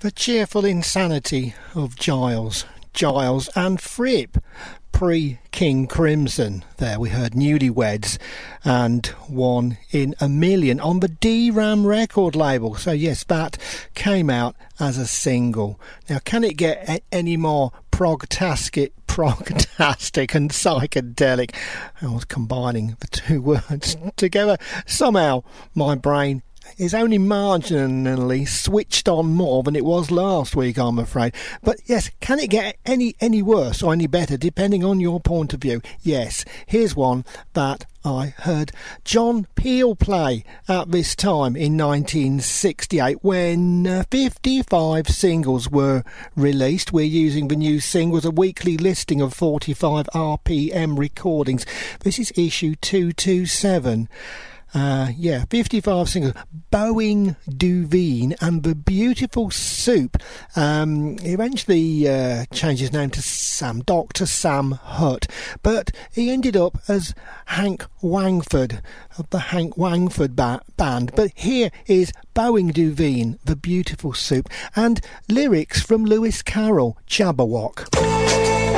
The cheerful insanity of Giles and Fripp, pre-King Crimson. There we heard Newlyweds and One in a Million on the D-Ram record label. So yes, that came out as a single. Now, can it get any more progtastic and psychedelic? I was combining the two words together. Somehow my brain is only marginally switched on more than it was last week, I'm afraid. But yes, can it get any worse or any better, depending on your point of view? Yes, here's one that I heard John Peel play at this time in 1968 when 55 singles were released. We're using the new singles, a weekly listing of 45 RPM recordings. This is issue 227. 55 singles. Boeing Duveen and the Beautiful Soup. Eventually changed his name to Dr. Sam Hutt, but he ended up as Hank Wangford of the Hank Wangford band. But here is Boeing Duveen, the Beautiful Soup, and lyrics from Lewis Carroll, Jabberwock.